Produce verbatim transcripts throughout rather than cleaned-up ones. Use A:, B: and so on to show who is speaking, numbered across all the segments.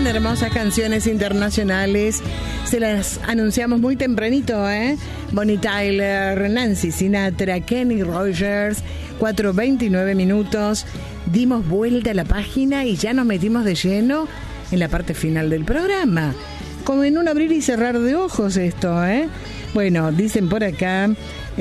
A: hermosas canciones internacionales. Se las anunciamos muy tempranito, ¿eh? Bonnie Tyler, Nancy Sinatra, Kenny Rogers, cuatro veintinueve minutos. Dimos vuelta a la página y ya nos metimos de lleno en la parte final del programa. Como en un abrir y cerrar de ojos esto, ¿eh? Bueno, dicen por acá,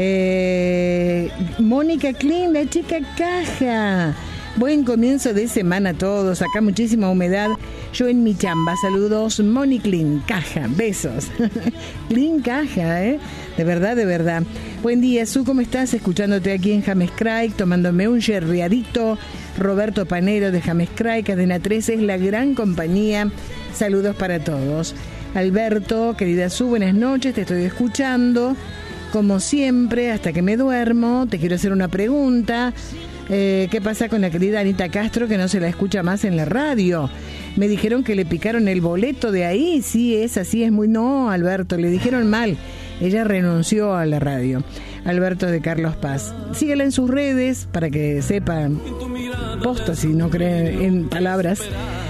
A: eh, Mónica Klein, la chica caja. Buen comienzo de semana a todos. Acá muchísima humedad. Yo en mi chamba. Saludos, Moni Klein, caja. Besos. Klein, caja, ¿eh? De verdad, de verdad. Buen día, Su, ¿cómo estás? Escuchándote aquí en James Craig, tomándome un yerriadito. Roberto Panero de James Craig, Cadena tres es la gran compañía. Saludos para todos. Alberto, querida Su, buenas noches. Te estoy escuchando. Como siempre, hasta que me duermo. Te quiero hacer una pregunta. Eh, ¿Qué pasa con la querida Anita Castro, que no se la escucha más en la radio? Me dijeron que le picaron el boleto de ahí. Sí, es así, es muy... No, Alberto, le dijeron mal. Ella renunció a la radio. Alberto de Carlos Paz. Síguela en sus redes para que sepan. Posta, si no creen en palabras.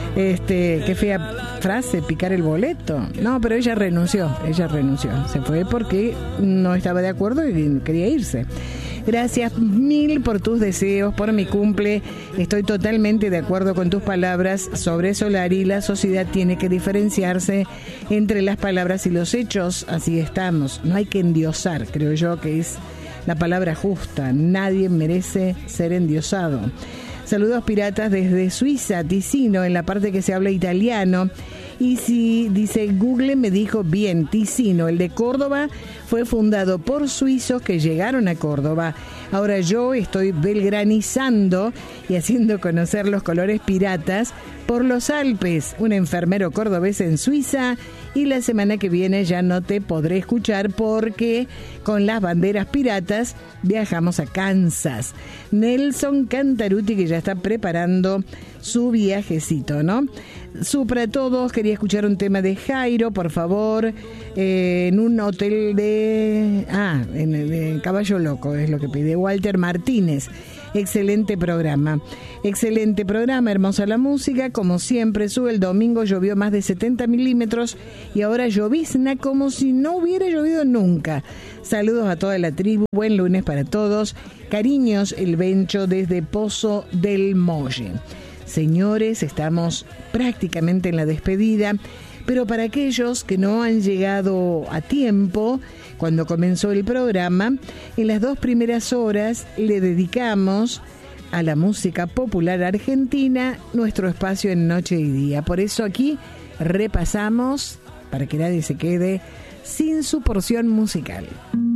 A: Este, qué fea frase, picar el boleto. No, pero ella renunció. Ella renunció. Se fue porque no estaba de acuerdo y quería irse. Gracias mil por tus deseos, por mi cumple. Estoy totalmente de acuerdo con tus palabras sobre Solari. La sociedad tiene que diferenciarse entre las palabras y los hechos. Así estamos. No hay que endiosar, creo yo que es la palabra justa. Nadie merece ser endiosado. Saludos piratas desde Suiza, Ticino, en la parte que se habla italiano. Y si dice Google, me dijo bien, Ticino, el de Córdoba, fue fundado por suizos que llegaron a Córdoba. Ahora yo estoy belgranizando y haciendo conocer los colores piratas por los Alpes. Un enfermero cordobés en Suiza, y la semana que viene ya no te podré escuchar porque con las banderas piratas viajamos a Kansas. Nelson Cantaruti, que ya está preparando su viajecito, ¿no? Supra todos, quería escuchar un tema de Jairo, por favor, eh, en un hotel de... Ah, en, en Caballo Loco, es lo que pide Walter Martínez. Excelente programa, excelente programa, hermosa la música, como siempre. Sube el domingo, llovió más de setenta milímetros y ahora llovizna como si no hubiera llovido nunca. Saludos a toda la tribu, buen lunes para todos. Cariños, el Bencho desde Pozo del Molle. Señores, estamos prácticamente en la despedida, pero para aquellos que no han llegado a tiempo, cuando comenzó el programa, en las dos primeras horas le dedicamos a la música popular argentina nuestro espacio en Noche y Día. Por eso aquí repasamos, para que nadie se quede sin su porción musical.